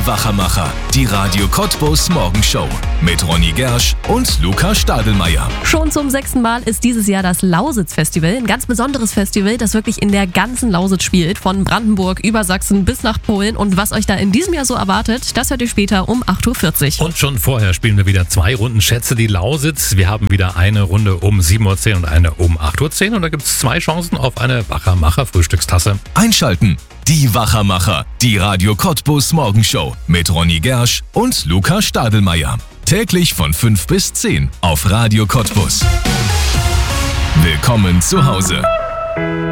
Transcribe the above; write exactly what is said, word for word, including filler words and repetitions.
Die Wachermacher, die Radio Cottbus Morgenshow mit Ronny Gersch und Luca Stadelmeier. Schon zum sechsten Mal ist dieses Jahr das Lausitz-Festival. Ein ganz besonderes Festival, das wirklich in der ganzen Lausitz spielt. Von Brandenburg über Sachsen bis nach Polen. Und was euch da in diesem Jahr so erwartet, das hört ihr später um acht Uhr vierzig. Und schon vorher spielen wir wieder zwei Runden Schätze die Lausitz. Wir haben wieder eine Runde um sieben Uhr zehn und eine um acht Uhr zehn. Und da gibt es zwei Chancen auf eine Wachermacher-Frühstückstasse. Einschalten. Die Wachermacher, die Radio Cottbus Morgenshow mit Ronny Gersch und Luca Stadelmeier. Täglich von fünf bis zehn auf Radio Cottbus. Willkommen zu Hause.